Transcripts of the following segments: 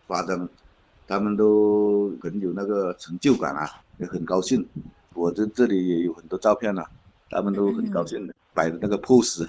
发灯，他们都很有那个成就感啊，也很高兴。我这里也有很多照片啊，他们都很高兴的，摆的那个 pose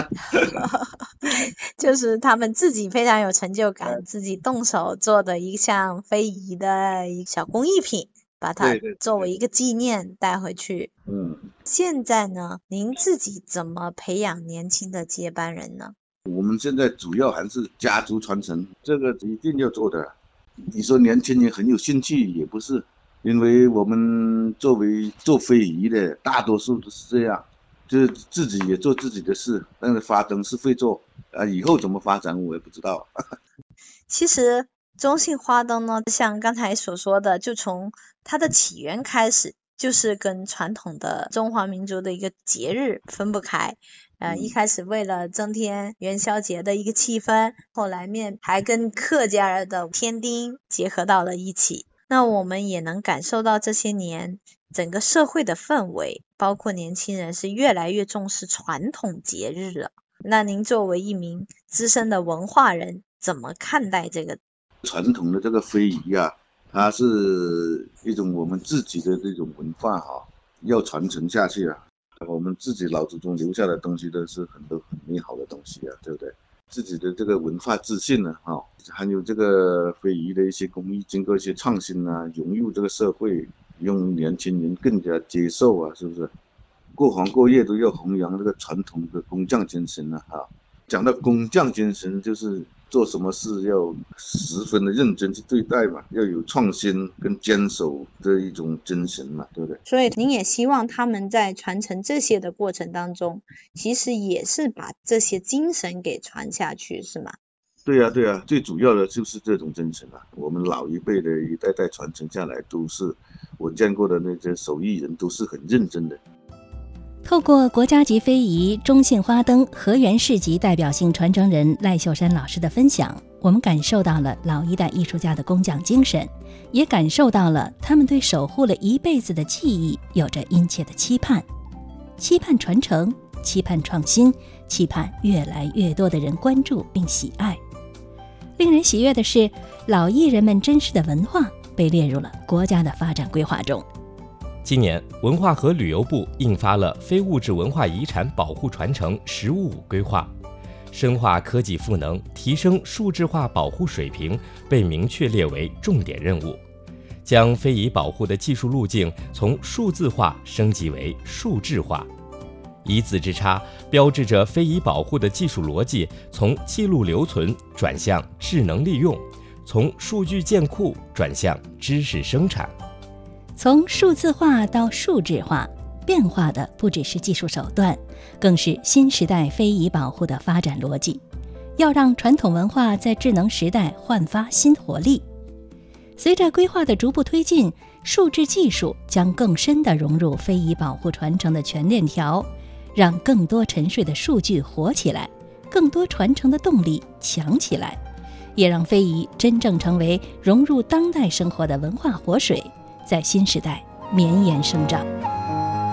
就是他们自己非常有成就感，自己动手做的一项非遗的一个小工艺品，把它作为一个纪念带回去。现在呢，您自己怎么培养年轻的接班人呢？ 我们现在主要还是家族传承，这个一定要做的。你说年轻人很有兴趣也不是，因为我们作为做非遗的，大多数都是这样，就是自己也做自己的事，但是发灯是会做啊，以后怎么发展我也不知道。 其实中信花灯呢，像刚才所说的，就从它的起源开始，就是跟传统的中华民族的一个节日分不开。一开始为了增添元宵节的一个气氛，后来还跟客家的添丁结合到了一起。那我们也能感受到这些年整个社会的氛围，包括年轻人是越来越重视传统节日了。那您作为一名资深的文化人，怎么看待这个传统的这个非遗啊？它是一种我们自己的这种文化要传承下去啊。我们自己老祖宗留下的东西都是很多很美好的东西啊，对不对？自己的这个文化自信呢，还有这个非遗的一些工艺，经过一些创新啊，融入这个社会，用年轻人更加接受啊，是不是？各行各业都要弘扬这个传统的工匠精神啊！讲到工匠精神，就是做什么事要十分的认真去对待嘛，要有创新跟坚守的一种精神嘛，对不对？ 所以您也希望他们在传承这些的过程当中，其实也是把这些精神给传下去，是吗？ 对啊，对啊，最主要的就是这种精神啊。我们老一辈的一代代传承下来，都是我见过的那些手艺人，都是很认真的。 透过国家级非遗中信花灯河源市级代表性传承人赖秀山老师的分享，我们感受到了老一代艺术家的工匠精神，也感受到了他们对守护了一辈子的技艺有着殷切的期盼传承，期盼创新，期盼越来越多的人关注并喜爱。令人喜悦的是，老艺人们珍视的文化被列入了国家的发展规划中。 今年，文化和旅游部印发了非物质文化遗产保护传承“十五五”规划，深化科技赋能，提升数字化保护水平被明确列为重点任务，将非遗保护的技术路径从数字化升级为数质化。一字之差，标志着非遗保护的技术逻辑从记录留存转向智能利用，从数据建库转向知识生产。 从数字化到数质化，变化的不只是技术手段，更是新时代非遗保护的发展逻辑。要让传统文化在智能时代焕发新活力。随着规划的逐步推进，数字技术将更深地融入非遗保护传承的全链条，让更多沉睡的数据活起来，更多传承的动力强起来，也让非遗真正成为融入当代生活的文化活水，在新时代绵延生长。